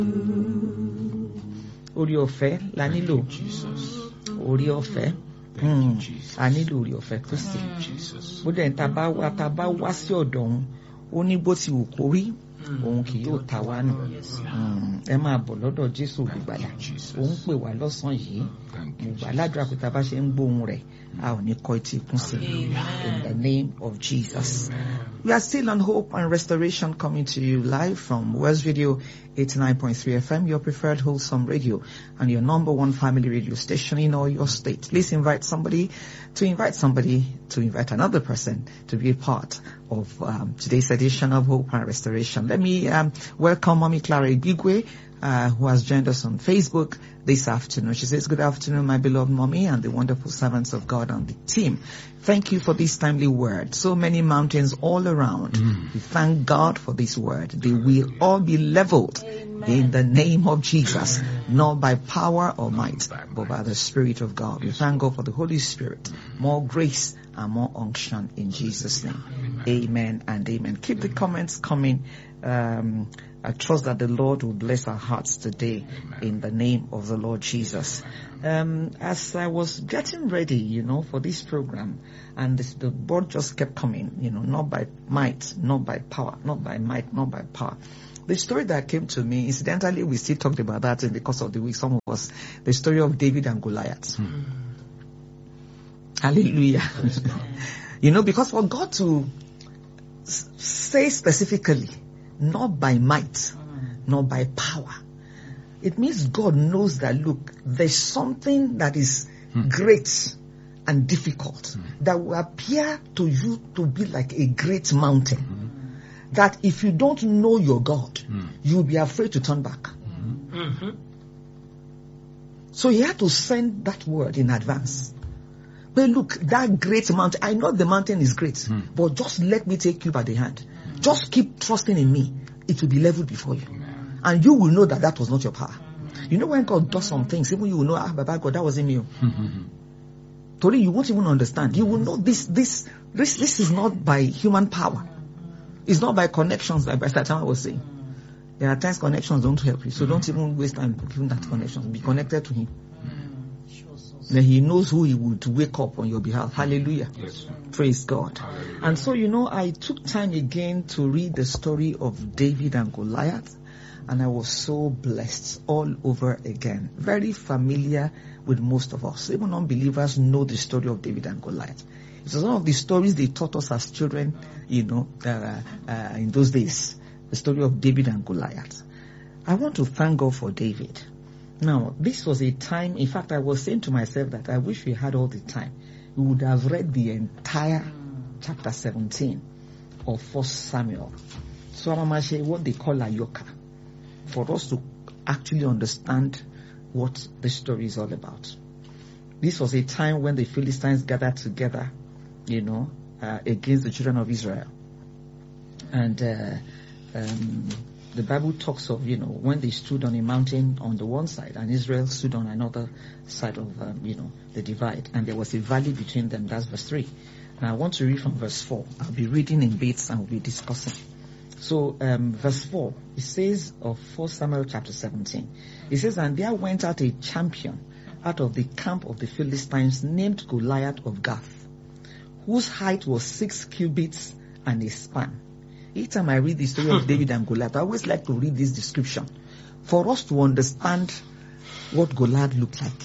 Orí ọ̀fẹ́ la nílò. Orí ọ̀fẹ́. A nílò orí ọ̀fẹ́ Kristi. Bó dẹ̀ tá bá wá sí ọ̀dọ̀ òun, ó ní bó ti wù kó rí, òun kì yóò ta wá nù. Ẹ máa bọ̀ lọ́dọ̀ Jésù Olùgbàlà. Òun pè wá lọ́sàn yìí. Mo gbà ládùúrà pé tá bá ṣe ń gbóhùn rẹ̀, a ò ní kọ etí ikún sí. In the name of Jesus. We are still on Hope and Restoration, coming to you live from West Radio 89.3 FM, your preferred wholesome radio and your number one family radio station in all your state. Please invite somebody to invite another person to be a part of today's edition of Hope and Restoration. Let me welcome Mommy Clara Igwe, who has joined us on Facebook this afternoon. She says, "Good afternoon, my beloved mommy and the wonderful servants of God on the team. Thank you for this timely word. So many mountains all around. We thank God for this word. They will all be leveled in the name of Jesus, not by power or might, but by the Spirit of God. We thank God for the Holy Spirit. More grace and more unction in Jesus' name. Amen and amen." Keep the comments coming. I trust that the Lord will bless our hearts today in the name of the Lord Jesus. As I was getting ready, for this program, and the word just kept coming, not by might, not by power, not by might, not by power. The story that came to me, incidentally, we still talked about that in the course of the week, some of us, the story of David and Goliath. Hallelujah. Because for God to say specifically, not by might, not by power, it means God knows that, look, there's something that is great and difficult that will appear to you to be like a great mountain. That if you don't know your God, you'll be afraid to turn back. So he had to send that word in advance. But look, that great mountain, I know the mountain is great, but just let me take you by the hand. Just keep trusting in me. It will be leveled before you. And you will know that that was not your power. When God does some things, even you will know, Baba God, that wasn't me. Tori, you won't even understand. You will know this is not by human power. It's not by connections, like Pastor Chama was saying. There are times connections don't help you. So don't even waste time giving that connection. Be connected to him. Then he knows who he would wake up on your behalf. Hallelujah. Yes. Praise God. Hallelujah. And so, I took time again to read the story of David and Goliath, and I was so blessed all over again. Very familiar with most of us. Even unbelievers know the story of David and Goliath. It was one of the stories they taught us as children, in those days. The story of David and Goliath. I want to thank God for David. Now, this was a time, in fact, I was saying to myself that I wish we had all the time. We would have read the entire chapter 17 of 1 Samuel. So, what they call Ayoka, for us to actually understand what the story is all about. This was a time when the Philistines gathered together, against the children of Israel. And the Bible talks of, when they stood on a mountain on the one side and Israel stood on another side of, the divide. And there was a valley between them. That's verse 3. Now I want to read from verse 4. I'll be reading in bits and we'll be discussing. So, verse 4, it says of 1 Samuel chapter 17, it says, "And there went out a champion out of the camp of the Philistines named Goliath of Gath, whose height was 6 cubits and a span." Each time I read the story of David and Goliath, I always like to read this description for us to understand what Goliath looked like.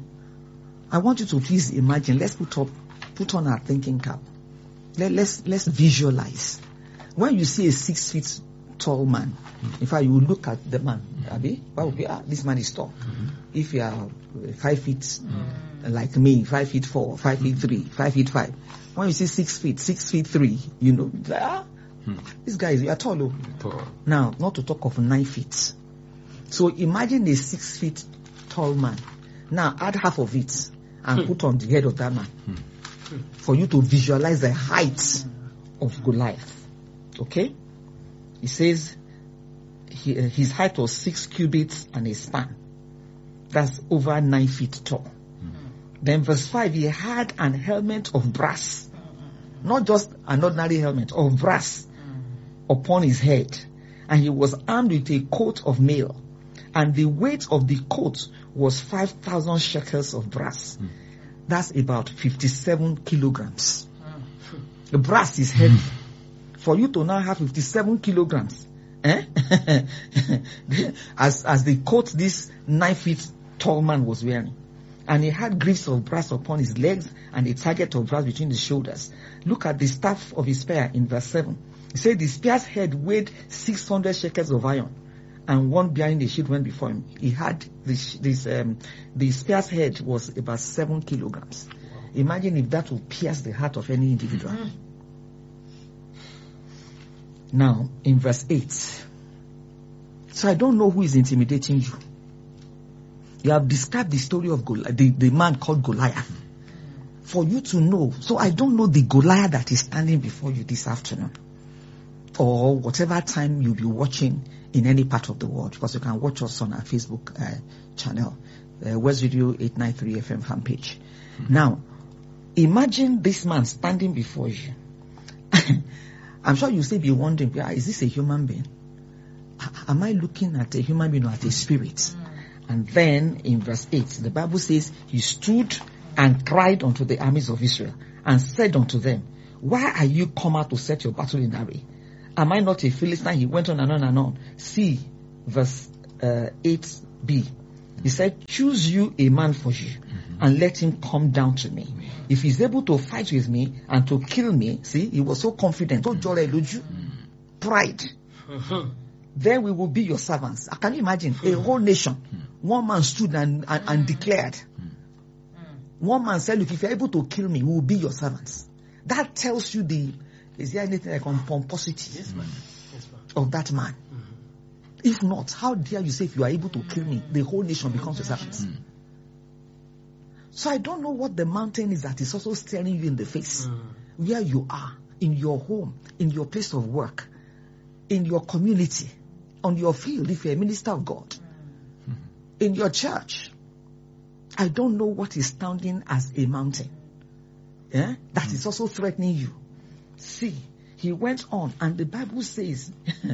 I want you to please imagine, let's put on our thinking cap. Let's visualize. When you see a 6 feet tall man, in fact, you will look at the man, Abi, this man is tall. If you are 5 feet, like me, 5 feet 4, 5 feet 3, 5 feet 5. When you see 6 feet 3, this guy you are tall. Now, not to talk of 9 feet. So imagine a 6 feet tall man. Now add half of it and put on the head of that man. For you to visualize the height of Goliath. Okay? He says his height was 6 cubits and a span. That's over 9 feet tall. Then verse 5, he had an helmet of brass. Not just an ordinary helmet, of brass upon his head. And he was armed with a coat of mail. And the weight of the coat was 5,000 shekels of brass. That's about 57 kilograms. The brass is heavy. For you to now have 57 kilograms, as the coat this 9 feet tall man was wearing. And he had greaves of brass upon his legs and a target of brass between his shoulders. Look at the staff of his spear in verse 7. He said the spear's head weighed 600 shekels of iron, and one bearing the shield went before him. He had the spear's head was about 7 kilograms. Wow. Imagine if that would pierce the heart of any individual. Now, in verse 8. So I don't know who is intimidating you. You have described the story of the man called Goliath. For you to know. So I don't know the Goliath that is standing before you this afternoon. Or whatever time you'll be watching in any part of the world. Because you can watch us on our Facebook channel. West Radio 893 FM fan page. Now, imagine this man standing before you. I'm sure you still be wondering, is this a human being? Am I looking at a human being or at a spirit? And then in verse 8, the Bible says, he stood and cried unto the armies of Israel and said unto them, why are you come out to set your battle in array? Am I not a Philistine? He went on and on and on. See verse 8b. He said, choose you a man for you and let him come down to me. If he's able to fight with me and to kill me, see, he was so confident. Pride. Then we will be your servants. Can you imagine? A whole nation. One man stood and declared. One man said, look, if you're able to kill me, we will be your servants. That tells you is there anything like on pomposity of that man? If not, how dare you say if you are able to kill me, the whole nation becomes your servants? So I don't know what the mountain is that is also staring you in the face. Where you are, in your home, in your place of work, in your community, on your field, if you're a minister of God, in your church. I don't know what is standing as a mountain. That is also threatening you. See, he went on, and the Bible says,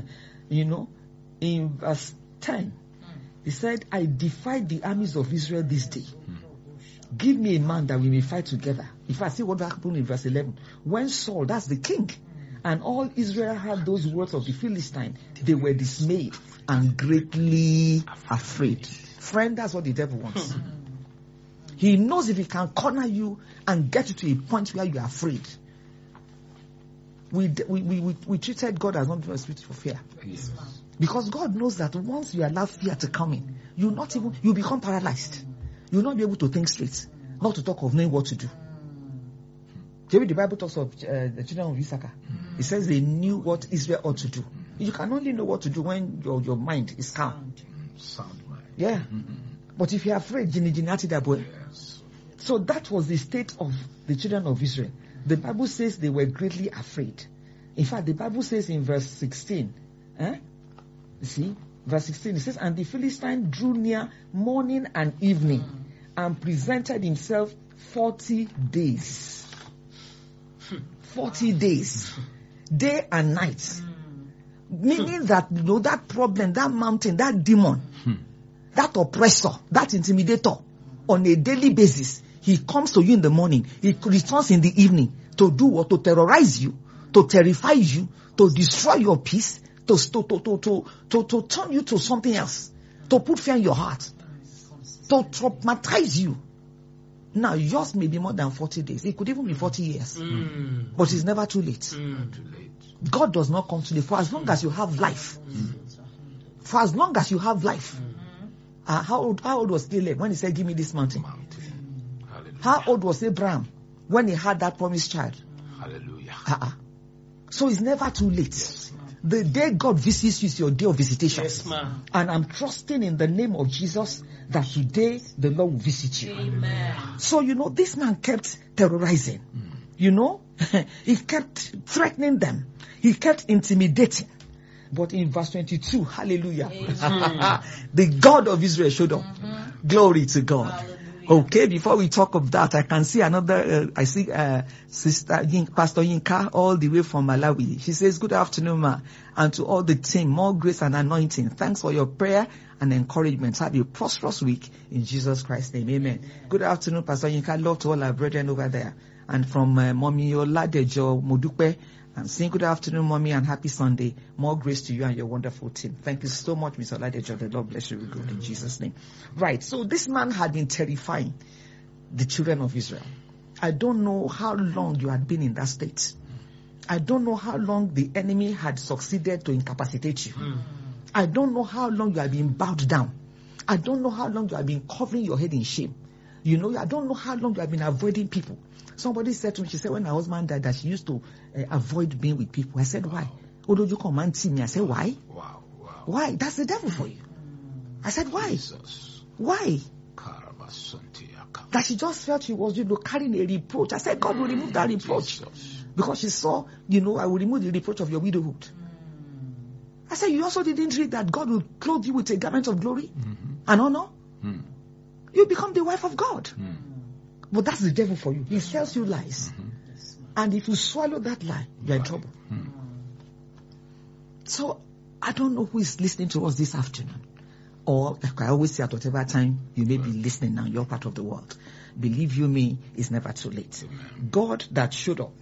in verse 10, he said, I defied the armies of Israel this day. Give me a man that we may fight together. If I see what happened in verse 11, when Saul, that's the king, and all Israel heard those words of the Philistine, they were dismayed and greatly afraid. Friend, that's what the devil wants. He knows if he can corner you and get you to a point where you are afraid. We treated God as not a spirit of fear. Yes. Because God knows that once you allow fear to come in, you become paralyzed. You'll not be able to think straight. Not to talk of knowing what to do. The Bible talks of the children of Issachar. It says they knew what Israel ought to do. You can only know what to do when your mind is calm. Sound mind. Yeah. But if you're afraid, yes. So that was the state of the children of Israel. The Bible says they were greatly afraid. In fact, the Bible says in verse 16, you see, verse 16, it says, and the Philistine drew near morning and evening and presented himself 40 days. 40 days. Day and night. Meaning that, that problem, that mountain, that demon, that oppressor, that intimidator, on a daily basis, he comes to you in the morning, he returns in the evening to do what? To terrorize you, to terrify you, to destroy your peace, to turn you to something else, to put fear in your heart, to traumatize you. Now, yours may be more than 40 days. It could even be 40 years. But it's never too late. God does not come too late. For as long as you have life. For as long as you have life. How old was Caleb when he said, give me this mountain? How old was Abraham when he had that promised child? Hallelujah. So it's never too late. Yes, the day God visits you is your day of visitation. Yes, and I'm trusting in the name of Jesus that today the Lord will visit you. Amen. So, this man kept terrorizing. He kept threatening them. He kept intimidating. But in verse 22, hallelujah, the God of Israel showed up. Glory to God. Hallelujah. Okay, before we talk of that, I can see another, I see Sister Pastor Yinka all the way from Malawi. She says, good afternoon, ma, and to all the team, more grace and anointing. Thanks for your prayer and encouragement. Have a prosperous week in Jesus Christ's name. Amen. Good afternoon, Pastor Yinka. Love to all our brethren over there. And from Mommy Oladejo Modupe, I'm saying good afternoon, Mommy, and happy Sunday. More grace to you and your wonderful team. Thank you so much, Mr. Oladejo. The Lord bless you good in Jesus' name. Right. So this man had been terrifying the children of Israel. I don't know how long you had been in that state. I don't know how long the enemy had succeeded to incapacitate you. I don't know how long you have been bowed down. I don't know how long you have been covering your head in shame. You know, I don't know how long you have been avoiding people. Somebody said to me, she said when her husband died that she used to avoid being with people. I said, why? Oh, don't you come and see me? I said, why? Wow. Why? That's the devil for you. I said, why? Jesus. Why? That she just felt she was, carrying a reproach. I said, God will remove that reproach. Jesus. Because she saw, I will remove the reproach of your widowhood. I said, you also didn't read that God will clothe you with a garment of glory and honor? You become the wife of God. But that's the devil for you. He sells you lies. And if you swallow that lie, you're in trouble. So, I don't know who is listening to us this afternoon. Or, like I always say, at whatever time you may be listening now, your part of the world. Believe you me, it's never too late. God that showed up.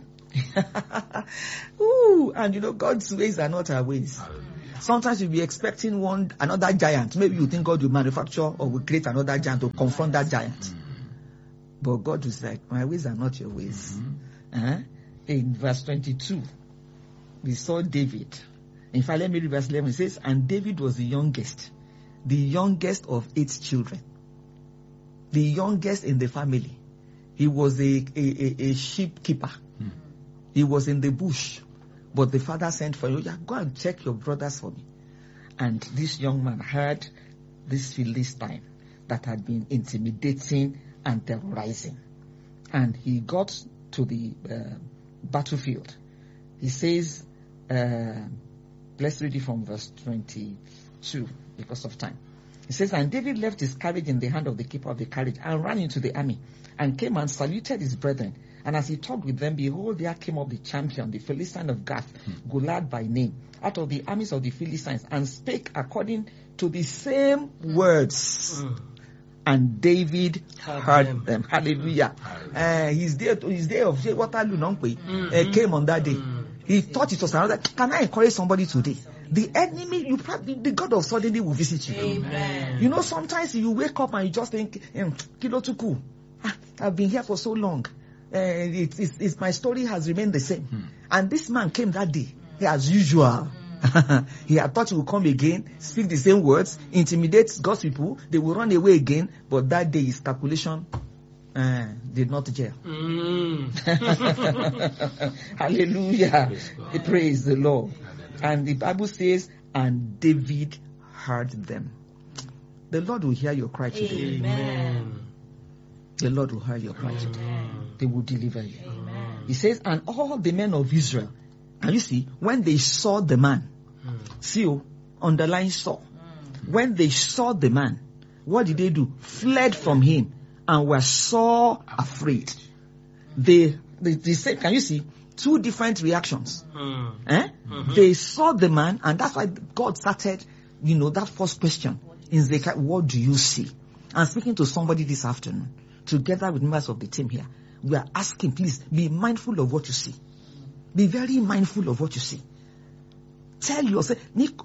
Ooh, and God's ways are not our ways. Sometimes you'll be expecting another giant. Maybe you think God will manufacture or will create another giant to confront that giant. But God is like, my ways are not your ways. In verse 22, we saw David. In fact, let me read verse 11. It says, and David was the youngest of 8 children. The youngest in the family. He was a sheep keeper. He was in the bush. But the father sent for him, go and check your brothers for me. And this young man heard this Philistine that had been intimidating and terrorizing. And he got to the battlefield. He says, let's read it from verse 22 because of time. He says, and David left his carriage in the hand of the keeper of the carriage and ran into the army and came and saluted his brethren. And as he talked with them, behold, there came up the champion, the Philistine of Gath, Goliath by name, out of the armies of the Philistines, and spake according to the same words. And David heard them. Hallelujah. His day of Waterloo came on that day. He thought it was another. Can I encourage somebody today? The enemy, the God of suddenly will visit you. Amen. Sometimes you wake up and you just think, Kilo Tuku, I've been here for so long. My story has remained the same. And this man came that day, as usual. He had thought he would come again, speak the same words, intimidate God's people. They will run away again. But that day, his calculation did not gel. Hallelujah. Praise the Lord. And the Bible says, and David heard them. The Lord will hear your cry today. Amen. The Lord will hear your cry today. They will deliver you. Amen. He says, and all the men of Israel, and you see, when they saw the man, see, underline saw. When they saw the man, what did they do? Fled from him and were so afraid. They said, can you see? 2 different reactions. They saw the man, and that's why God started, that first question in Zechariah, what do you see? I'm speaking to somebody this afternoon, together with members of the team here. We are asking, please, be mindful of what you see. Be very mindful of what you see. Tell yourself,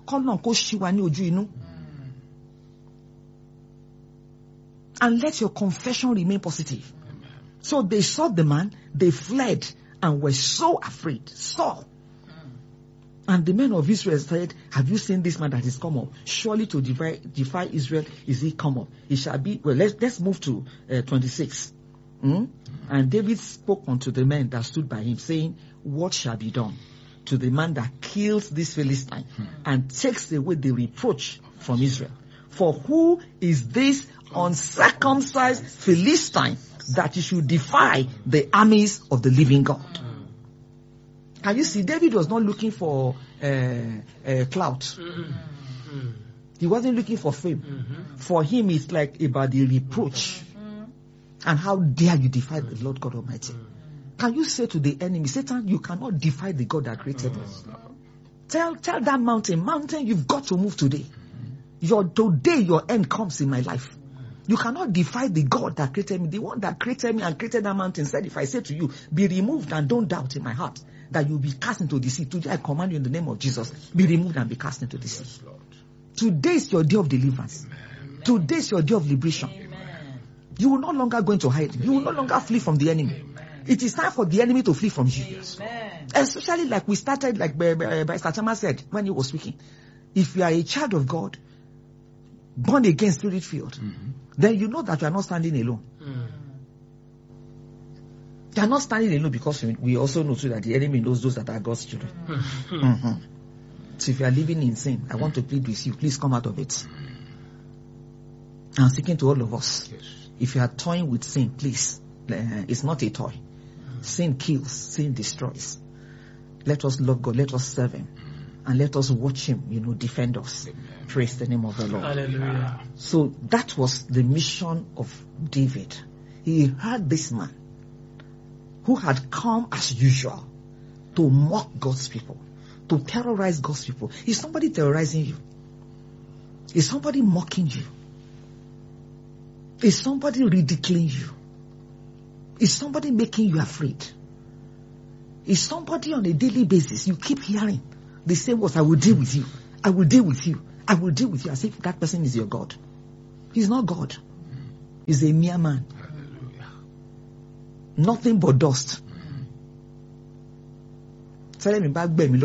and let your confession remain positive. So they saw the man, they fled, and were so afraid. And the men of Israel said, have you seen this man that is come up? Surely to defy Israel is he come up. It shall be, well, let's move to 26. And David spoke unto the men that stood by him, saying, what shall be done to the man that kills this Philistine and takes away the reproach from Israel? For who is this uncircumcised Philistine that he should defy the armies of the living God? Can you see, David was not looking for clout. He wasn't looking for fame. For him, it's like about the reproach. And how dare you defy the Lord God Almighty? Can you say to the enemy, Satan, you cannot defy the God that created us? Tell that mountain, you've got to move today. Today your end comes in my life. You cannot defy the God that created me. The one that created me and created that mountain said, if I say to you, be removed and don't doubt in my heart that you'll be cast into the sea. Today I command you in the name of Jesus, be removed and be cast into the sea. Yes, Lord. Today is your day of deliverance. Amen. Today is your day of liberation. Amen. You will no longer go into hiding. You will no longer flee from the enemy. Amen. It is time for the enemy to flee from you. Amen. Especially like we started, like Sachama said when he was speaking. If you are a child of God, born again, spirit filled, then you know that you are not standing alone. You are not standing alone, because we also know too that the enemy knows those that are God's children. So if you are living in sin, I want to plead with you, please come out of it. I'm speaking to all of us. Yes. If you are toying with sin, please, it's not a toy. Sin kills, sin destroys. Let us love God, let us serve Him, and let us watch Him, defend us. Amen. Praise the name of the Lord. Hallelujah. So that was the mission of David. He had this man who had come as usual to mock God's people, to terrorize God's people. Is somebody terrorizing you? Is somebody mocking you? Is somebody ridiculing you? Is somebody making you afraid? Is somebody on a daily basis, you keep hearing the same words, I will deal with you, I will deal with you, I will deal with you, as if that person is your God. He's not God. He's a mere man. Hallelujah. Nothing but dust. Tell me back, baby,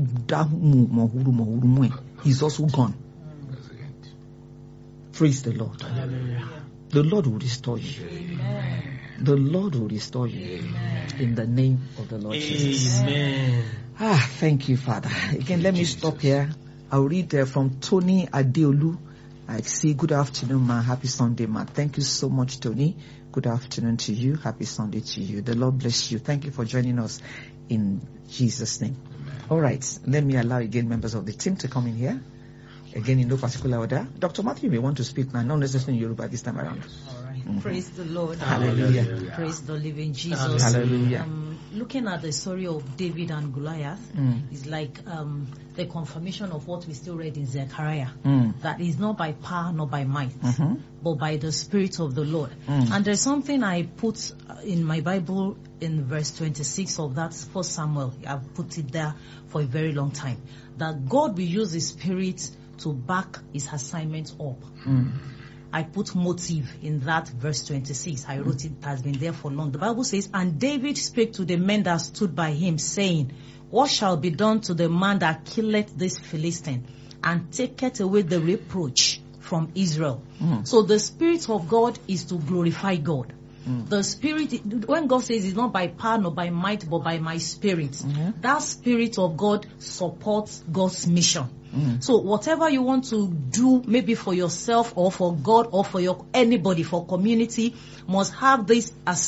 he's also gone. President. Praise the Lord. Hallelujah. The Lord will restore you. Amen. The Lord will restore you. In the name of the Lord Jesus. Amen. Thank you, Father. Again, let me stop here. I'll read from Tony Adeolu. I see. Good afternoon, ma. Happy Sunday, ma. Thank you so much, Tony. Good afternoon to you. Happy Sunday to you. The Lord bless you. Thank you for joining us in Jesus' name. Amen. All right. Let me allow again members of the team to come in here. Again, in no particular order. Dr. Matthew may want to speak now, not necessarily in Yoruba this time around. All right. Praise the Lord. Hallelujah. Praise the living Jesus. Hallelujah. Looking at the story of David and Goliath, is like the confirmation of what we still read in Zechariah. That is not by power nor by might, but by the Spirit of the Lord. And there's something I put in my Bible in verse 26 of that 1 Samuel. I've put it there for a very long time. That God will use His Spirit to back His assignment up. I put motive in that verse 26. I wrote it has been there for long. The Bible says, and David spake to the men that stood by him, saying, what shall be done to the man that killeth this Philistine, and taketh away the reproach from Israel? So the Spirit of God is to glorify God. The Spirit, when God says it's not by power nor by might, but by my Spirit, that Spirit of God supports God's mission. So whatever you want to do, maybe for yourself or for God or for anybody, for community, must have this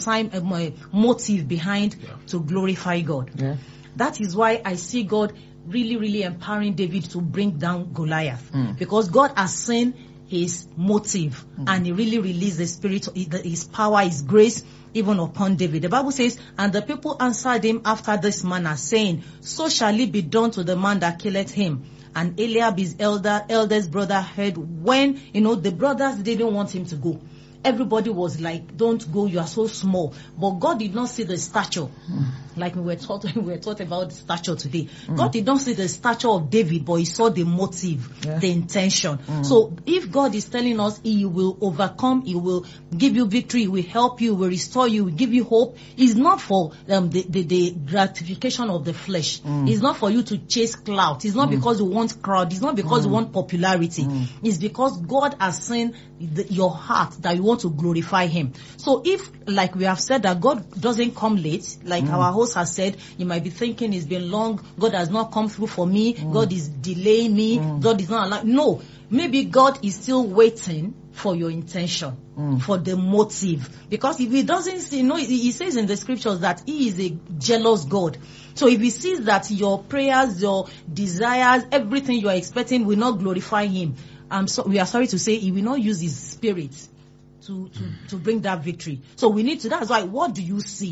motive behind to glorify God. Yeah. That is why I see God really, really empowering David to bring down Goliath, because God has seen His motive and He really released the Spirit, His power, His grace even upon David. The Bible says, and the people answered him after this manner, saying, so shall it be done to the man that killeth him. And Eliab, his eldest brother, heard when, the brothers didn't want him to go. Everybody was like, don't go, you are so small. But God did not see the stature. Like we were taught about stature today. God did not see the stature of David, but He saw the motive, the intention. So if God is telling us He will overcome, He will give you victory, He will help you, He will restore you, He will give you hope, it's not for the gratification of the flesh. It's not for you to chase clout. It's not because you want crowd. It's not because you want popularity. It's because God has seen your heart that you want to glorify Him. So if, like we have said, that God doesn't come late, like our host has said, you might be thinking it's been long, God has not come through for me, God is delaying me, God is not allowing. No, maybe God is still waiting for your intention, for the motive. Because if He doesn't see, He says in the scriptures that He is a jealous God. So if He sees that your prayers, your desires, everything you are expecting will not glorify Him, we are sorry to say He will not use His Spirit to bring that victory. So we need to, that's why, what do you see?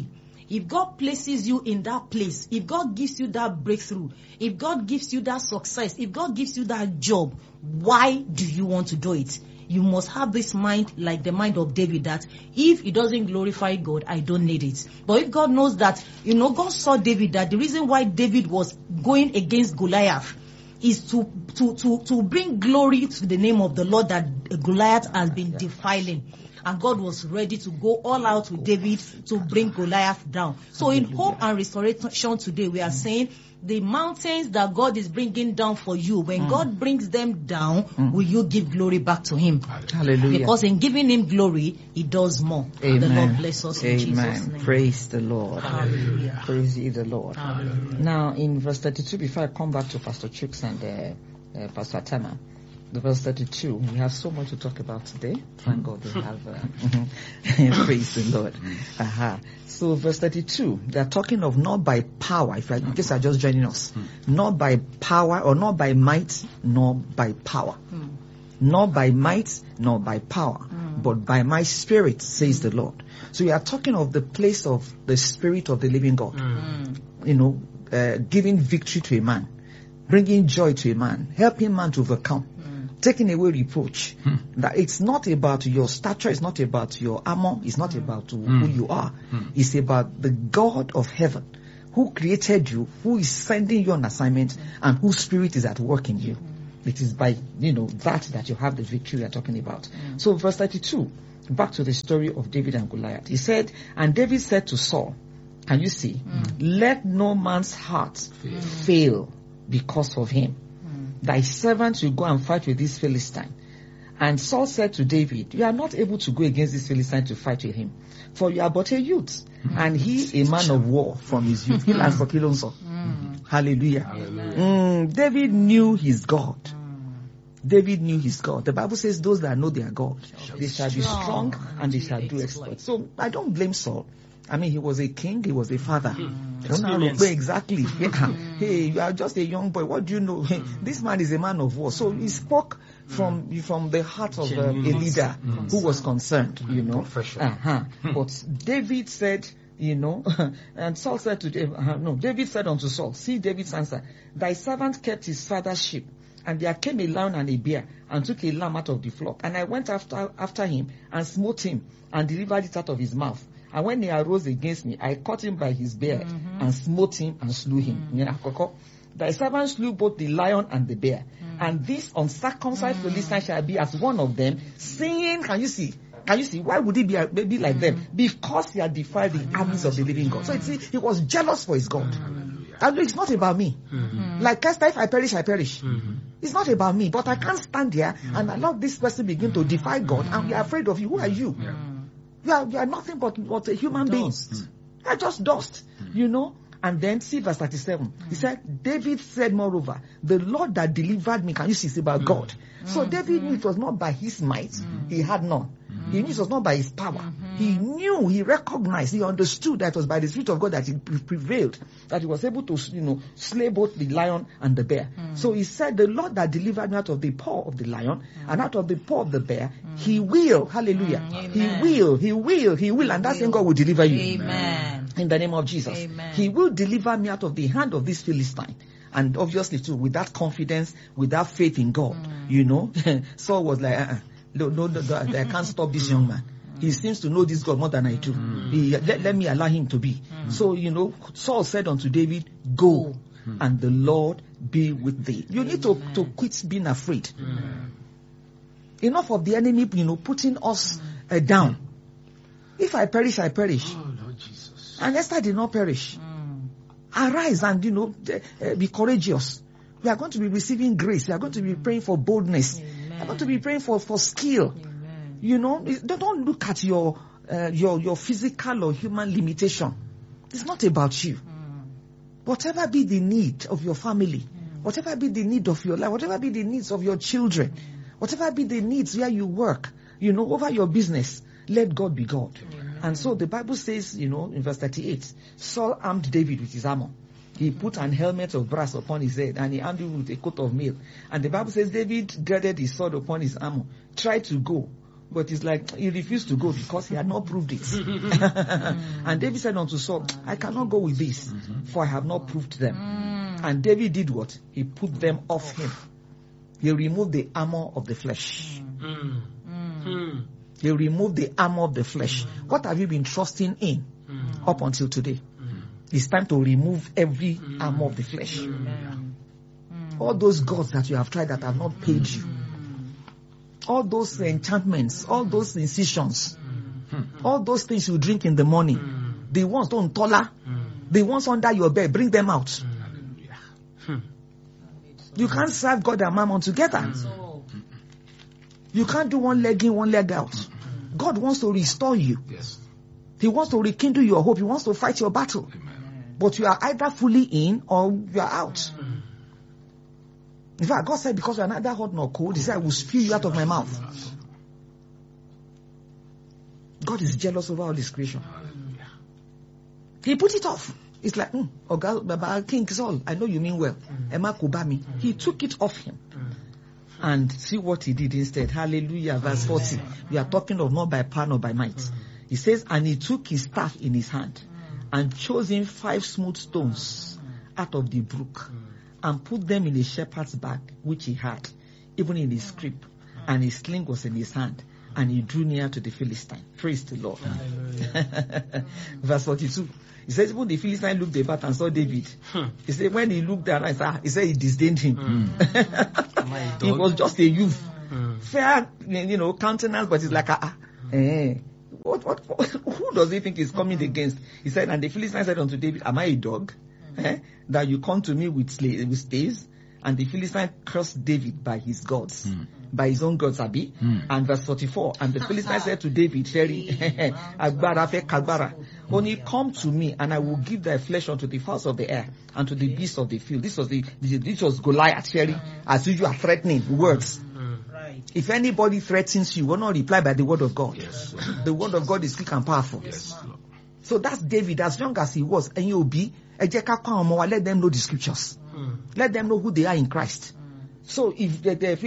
If God places you in that place, if God gives you that breakthrough, if God gives you that success, if God gives you that job, why do you want to do it? You must have this mind like the mind of David, that if it doesn't glorify God, I don't need it. But if God knows that, God saw David, that the reason why David was going against Goliath is to bring glory to the name of the Lord that Goliath has been defiling. And God was ready to go all out with David to bring Goliath down. So in Hope and Restoration today, we are saying the mountains that God is bringing down for you, when God brings them down, will you give glory back to Him? Hallelujah. Because in giving Him glory, He does more. Amen. The Lord bless us in Jesus' name. Praise the Lord. Hallelujah. Praise ye the Lord. Hallelujah. Now, in verse 32, before I come back to Pastor Chooks and Pastor Tama, the verse 32, we have so much to talk about today. Thank God we have praise the Lord. So verse 32, they are talking of not by power, in case you are just joining us, not by power or not by might, nor by power. Not by might, nor by power, but by my spirit, says the Lord. So we are talking of the place of the Spirit of the living God. Giving victory to a man, bringing joy to a man, helping man to overcome, taking away reproach. That it's not about your stature, it's not about your armor, it's not about who you are. It's about the God of heaven who created you, who is sending you on assignment, and whose spirit is at work in you. It is by that you have the victory we are talking about. So verse 32, back to the story of David and Goliath. He said, and David said to Saul, can you see, let no man's heart fail because of him. Thy servant will go and fight with this Philistine. And Saul said to David, you are not able to go against this Philistine to fight with him, for you are but a youth, and he a man of war from his youth. Hallelujah. David knew his God. David knew his God. The Bible says those that know their God, they shall be strong and they shall do exploits. So I don't blame Saul. I mean, he was a king, he was a father. Exactly. Hey, you are just a young boy. What do you know? This man is a man of war. So he spoke from the heart of a leader who was concerned, But David said, and Saul said to David, David said unto Saul, see David's answer, thy servant kept his father's sheep, and there came a lion and a bear, and took a lamb out of the flock. And I went after him, and smote him, and delivered it out of his mouth. And when he arose against me, I caught him by his beard, and smote him, and slew him. Thy servant slew both the lion and the bear. And this uncircumcised Philistine shall be as one of them, saying, can you see? Why would he be like them? Because he had defied the armies of the living God. So he was jealous for his God. And it's not about me. Like Esther, if I perish, I perish. It's not about me. But I can't stand there and allow this person begin to defy God, and we are afraid of you. Who are you? You are nothing but a human being. You are just dust, And then see verse 37. He said, David said, moreover, the Lord that delivered me, can you see, it's about God. So David knew it was not by his might, he had none. He knew it was not by his power. He knew, he recognized, he understood that it was by the Spirit of God that he prevailed, that he was able to, slay both the lion and the bear. So he said, the Lord that delivered me out of the paw of the lion and out of the paw of the bear, he will, hallelujah, he will, and that same God will deliver you. Amen. In the name of Jesus. Amen. He will deliver me out of the hand of this Philistine. And obviously too, with that confidence, with that faith in God, Saul was like, no, I can't stop this young man. He seems to know this God more than I do. Let me allow him to be. So, Saul said unto David, go, and the Lord be with thee. You need to quit being afraid. Enough of the enemy, putting us down. If I perish, I perish. Oh, Lord Jesus. And Esther did not perish. Arise and, be courageous. We are going to be receiving grace. We are going to be praying for boldness. We are going to be praying for skill. Amen. Don't look at your physical or human limitation. It's not about you. Whatever be the need of your family, whatever be the need of your life, whatever be the needs of your children, whatever be the needs where you work, over your business, let God be God. And so the Bible says, in verse 38, Saul armed David with his armor. He put an helmet of brass upon his head, and he armed him with a coat of mail. And the Bible says David girded his sword upon his armor, tried to go, But it's like he refused to go because he had not proved it. And David said unto Saul, I cannot go with this, for I have not proved them. And David did what? He put them off him. He removed the armor of the flesh. He removed the armor of the flesh. What have you been trusting in up until today? It's time to remove every armor of the flesh. All those gods that you have tried that have not paid you. All those enchantments, all those incisions, all those things you drink in the morning, the ones don't taller, the ones under your bed, bring them out. You can't serve God and Mammon together. You can't do one leg in, one leg out. God wants to restore you. Yes. He wants to rekindle your hope. He wants to fight your battle. Amen. But you are either fully in or you are out. In fact, God said, because you are neither hot nor cold, He said, I will spew you out of my mouth. God is jealous over all His creation. Hallelujah. He put it off. It's like, Oga, King Saul, I know you mean well. Emma Kubami. He took it off him. And see what he did instead. Hallelujah. Verse 40. We are talking of not by power nor by might. He says, and he took his staff in his hand and chose him 5 smooth stones out of the brook and put them in a shepherd's bag which he had, even in his scrip, and his sling was in his hand, and he drew near to the Philistine. Praise the Lord. Verse 42. He says, even the Philistine looked about and saw David. He said, when he looked around, he said he disdained him. He was just a youth. Fair, countenance, but it's like, who does he think he's coming against? He said, and the Philistine said unto David, am I a dog? That you come to me with staves? And the Philistine cursed David by his gods, by his own gods, Abi. And verse 44, and the Philistine said to David, only come to me, and I will give thy flesh unto the fowls of the air, and to the beasts of the field. This was Goliath, Sherry, as usual, threatening words. If anybody threatens you, will not reply by the word of God. Yes. The word of God is quick and powerful. Yes. So that's David, as young as he was, and you'll be, let them know the scriptures. Let them know who they are in Christ. So if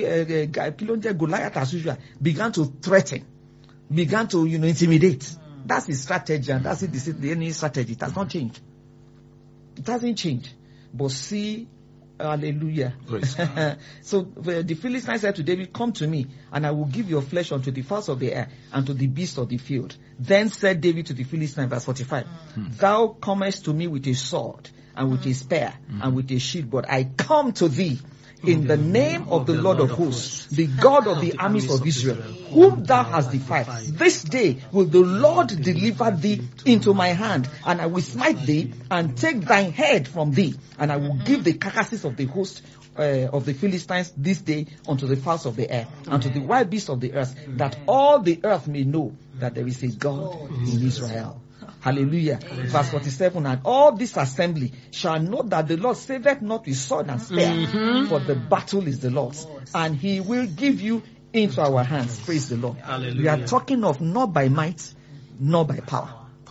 the Goliath, as usual, began to threaten, began to intimidate, that's his strategy, and that's the enemy strategy. It has not changed. It hasn't changed. But see, hallelujah. So the Philistine said to David, come to me, and I will give your flesh unto the fowls of the air, and to the beasts of the field. Then said David to the Philistine, verse 45, thou comest to me with a sword, and with a spear, and with a shield, but I come to thee in the name of the Lord of hosts, the God of the armies of Israel, whom thou hast defied. This day will the Lord deliver thee into my hand, and I will smite thee, and take thine head from thee, and I will give the carcasses of the host of the Philistines this day unto the fowls of the air, and to the wild beasts of the earth, that all the earth may know that there is a God in Israel. Hallelujah. Verse 47, and all this assembly shall know that the Lord saveth not with sword and spear, for the battle is the Lord's, and he will give you into our hands. Praise the Lord. Hallelujah. We are talking of not by might, nor by power.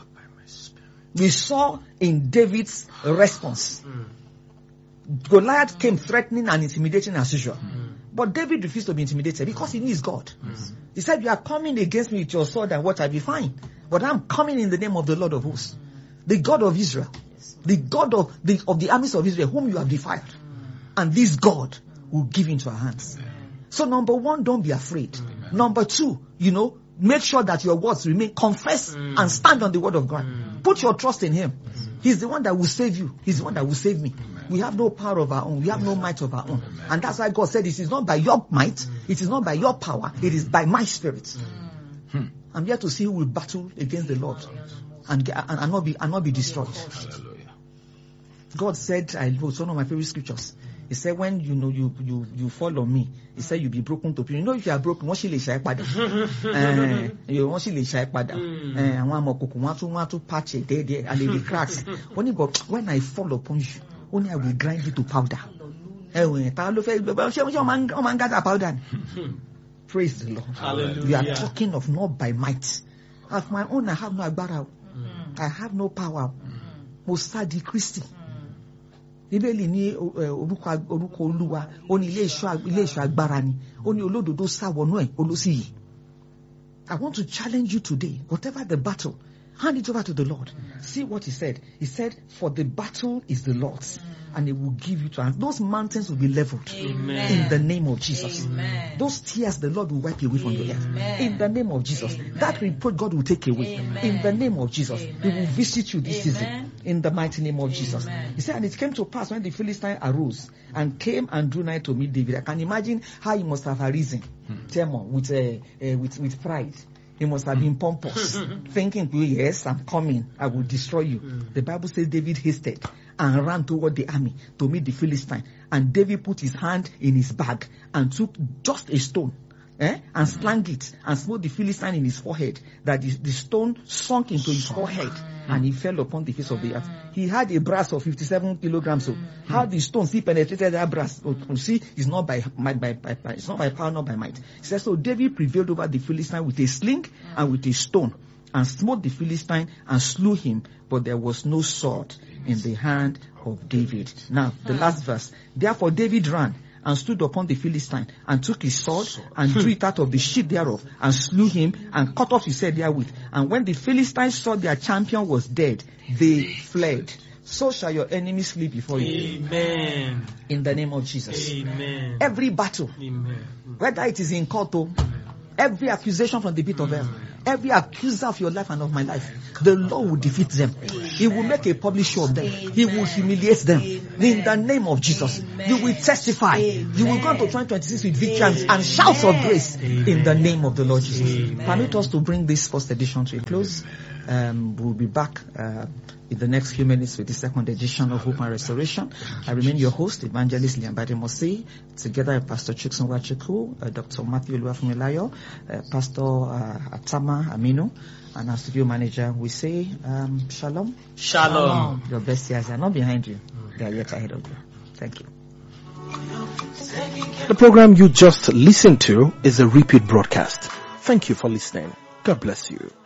We saw in David's response, Goliath came threatening and intimidating as usual. But David refused to be intimidated because he knew his God. He said, you are coming against me with your sword and what I be fine. But I'm coming in the name of the Lord of hosts, the God of Israel, the God of the armies of Israel, whom you have defied. And this God will give into our hands. So number one, don't be afraid. Number two, make sure that your words remain, confess and stand on the word of God. Put your trust in Him. He's the one that will save you. He's the one that will save me. We have no power of our own. We have no might of our own. And that's why God said, it is not by your might, it is not by your power, it is by my spirit. I'm here to see who will battle against the Lord and not be destroyed. Hallelujah. God said, I know it's one of my favorite scriptures. He said, when you fall on me, He said you'll be broken to pieces. If you are broken, what she lè ṣe padà? What she lè ṣe padà? Àwọn amọ̀kòkò wọ́n tún patch it there and they cracks. Only but when I fall upon you, only I will grind you to powder. Powder. Praise the Lord. Hallelujah. We are talking of not by might. Of my own, I have no agbára. I have no power. Mo sadi Kristi. Bíbélì ní orúkọ Olúwa, ó ní ilé ìṣọ́ agbára ni, ó ní olódodo sá wọnú ẹ̀ olóṣì yìí. I want to challenge you today. Whatever the battle, hand it over to the Lord. See what he said. He said, for the battle is the Lord's, and he will give you to us. Those mountains will be leveled. Amen. In the name of Jesus. Amen. Those tears the Lord will wipe away from your Amen. head. In the name of Jesus. Amen. That reproach God will take away. Amen. In the name of Jesus. Amen. He will visit you this season. Amen. In the mighty name of Jesus. Amen. He said, and it came to pass when the Philistine arose and came and drew nigh to meet David. I can imagine how he must have arisen, Timon, with pride. He must have been pompous, thinking, yes, I'm coming, I will destroy you. The Bible says David hasted and ran toward the army to meet the Philistine. And David put his hand in his bag and took just a stone, and slang it and smote the Philistine in his forehead, that the stone sunk into his forehead, and he fell upon the face of the earth. He had a brass of 57 kilograms. So how the stone he penetrated that brass? You see, it's not by it's not by power, not by might. He says, so David prevailed over the Philistine with a sling and with a stone, and smote the Philistine and slew him, but there was no sword in the hand of David. Now, the last verse. Therefore David ran and stood upon the Philistine, and took his sword, and drew it out of the sheath thereof, and slew him, and cut off his head therewith. And when the Philistines saw their champion was dead, they fled. So shall your enemies flee before you. Amen. In the name of Jesus. Amen. Every battle, Amen. whether it is in court, every accusation from the pit of hell, every accuser of your life and of my life, the Lord will defeat them. He will make a public show of them. He will humiliate them. In the name of Jesus, you will testify. You will go into 2026 with victory and shouts of grace in the name of the Lord Jesus. Permit us to bring this first edition to a close. We'll be back in the next few minutes with the second edition of Hope and Restoration. I remain your host, Evangelist Liambade Mosi, together with Pastor Chikson Wachiku, Dr. Matthew Oluwafumilayo, Pastor Atama Aminu, and our studio manager. We say, Shalom. Shalom. Your best years are not behind you, they are yet ahead of you. Thank you. The program you just listened to is a repeat broadcast. Thank you for listening. God bless you.